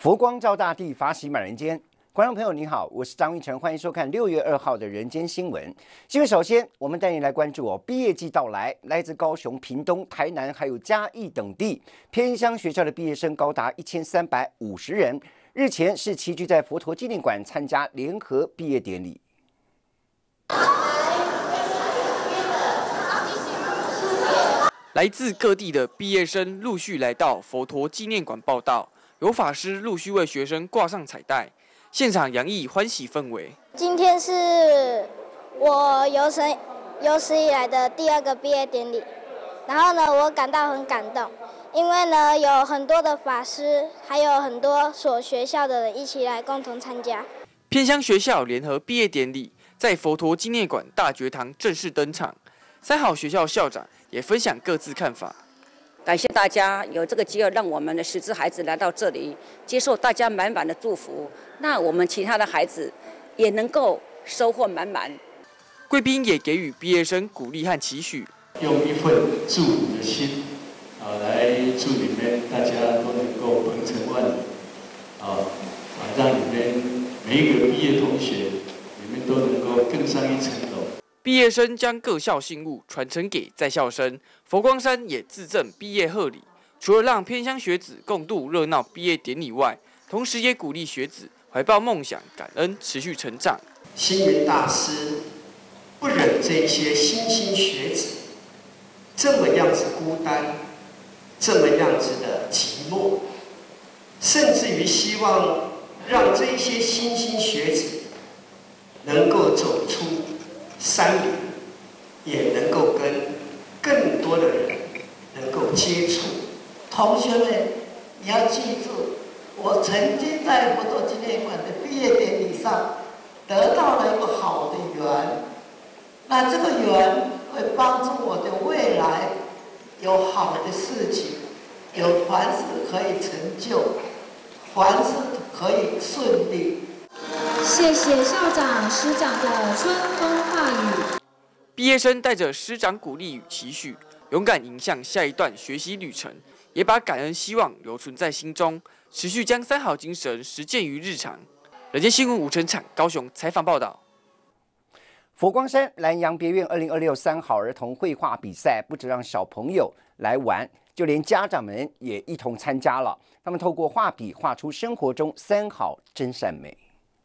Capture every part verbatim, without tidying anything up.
佛光照大地，法喜满人间。观众朋友您好，我是张玉成，欢迎收看六月二号的人间新闻。新闻首先，我们带您来关注哦，毕业季到来，来自高雄、屏东、台南还有嘉义等地偏乡学校的毕业生高达一千三百五十人。日前是齐聚在佛陀纪念馆参加联合毕业典礼。 来自各地的毕业生陆续来到佛陀纪念馆报到，有法师陆续为学生挂上彩带，现场洋溢欢喜氛围。 今天是我有史有史以来的第二个毕业典礼，然后呢，我感到很感动，因为呢有很多的法师，还有很多所学校的人一起来共同参加。 偏乡学校联合毕业典礼在佛陀纪念馆大觉堂正式登场，三好学校校长也分享各自看法。 感谢大家有这个机会，让我们的识字孩子来到这里，接受大家满满的祝福。那我们其他的孩子也能够收获满满。 贵宾也给予毕业生鼓励和期许， 用一份祝福的心，啊，来祝你们大家都能够鹏程万里，啊啊，让你们每一个毕业同学，你们都能够更上一层楼。 毕业生将各校信物传承给在校生，佛光山也自赠毕业贺礼。除了让偏乡学子共度热闹毕业典礼外，同时也鼓励学子怀抱梦想、感恩，持续成长。 星云大师不忍这些新兴学子这么样子孤单，这么样子的寂寞，甚至于希望让这些新兴学子能够走出山林，也能够跟更多的人能够接触。 同学们，你要记住，我曾经在佛陀纪念馆的毕业典礼上得到了一个好的缘，那这个缘会帮助我的未来有好的事情，有凡事可以成就，凡事可以顺利。 谢谢校长、师长的春风化雨。 毕业生带着师长鼓励与期许，勇敢迎向下一段学习旅程，也把感恩希望留存在心中，持续将三好精神实践于日常。人间新闻吴成产高雄采访报道。 佛光山南洋别院二零二六三好儿童绘画比赛，不只让小朋友来玩，就连家长们也一同参加了。他们透过画笔画出生活中三好真善美。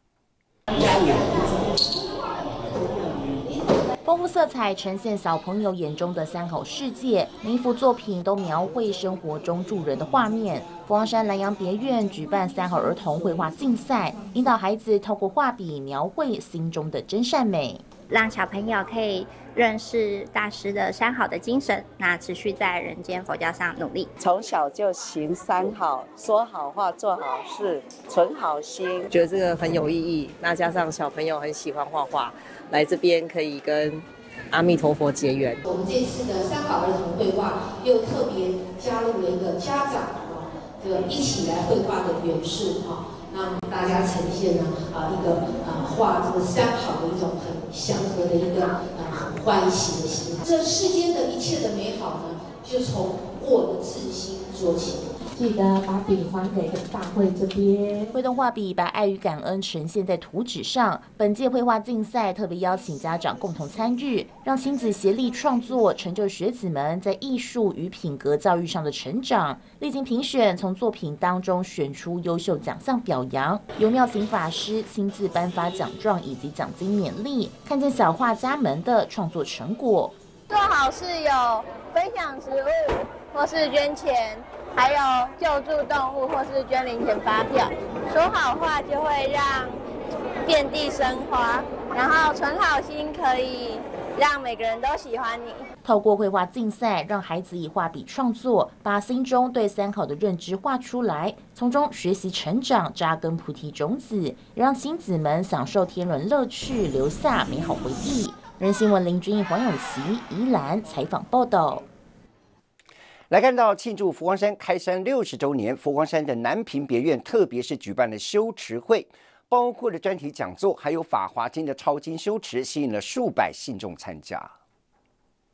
丰富色彩呈现小朋友眼中的三好世界，每一幅作品都描绘生活中助人的画面。佛光山南洋别院举办三好儿童绘画竞赛，引导孩子透过画笔描绘心中的真善美， 让小朋友可以认识大师的三好的精神，那持续在人间佛教上努力。 从小就行三好，说好话，做好事，存好心， 觉得这个很有意义。那加上小朋友很喜欢画画，来这边可以跟阿弥陀佛结缘。 我们这次的三好儿童绘画又特别加入了一个家长啊，这个一起来绘画的元素啊。让大家呈现呢啊一个啊画这个三好的一种很祥和的一个啊很欢喜的心。这世间的一切的美好呢，就从我的自心做起。 记得把笔还给大会这边。 挥动画笔，把爱与感恩呈现在图纸上。本届绘画竞赛特别邀请家长共同参与，让亲子协力创作，成就学子们在艺术与品格教育上的成长。历经评选，从作品当中选出优秀奖项表扬，由妙行法师亲自颁发奖状以及奖金勉励，看见小画家们的创作成果。 做好事有分享食物，或是捐钱，还有救助动物，或是捐零钱发票。说好话就会让遍地生花，然后存好心可以让每个人都喜欢你。 透过绘画竞赛，让孩子以画笔创作，把心中对三好的认知画出来，从中学习成长，扎根菩提种子，让亲子们享受天伦乐趣，留下美好回忆。人新闻林君毅、黄永琪宜兰采访报道。 来看到庆祝佛光山开山六十周年，佛光山的南屏别院特别是举办了修持会，包括了专题讲座，还有法华经的抄经修持，吸引了数百信众参加。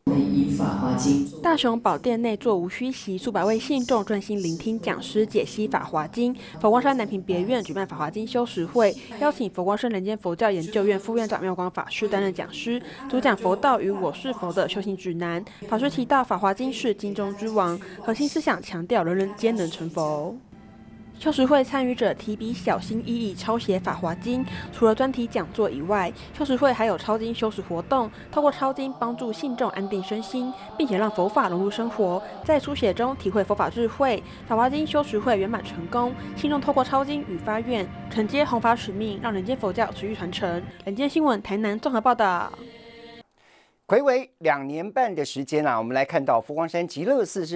以法华经。 大雄宝殿内座无虚席，数百位信众专心聆听讲师解析法华经。佛光山南屏别院举办法华经修持会，邀请佛光山人间佛教研究院副院长妙光法师担任讲师，主讲佛道与我是佛的修行指南。法师提到法华经是经中之王，核心思想强调人人皆能成佛。修持会参与者提笔小心翼翼抄写《法华经》，除了专题讲座以外，修持会还有抄经修持活动，透过抄经帮助信众安定身心，并且让佛法融入生活，在书写中体会佛法智慧。法华经修持会圆满成功，信众透过抄经与发愿，承接弘法使命，让人间佛教持续传承。人间新闻台南综合报道。 睽违两年半的时间啊，我们来看到佛光山极乐寺是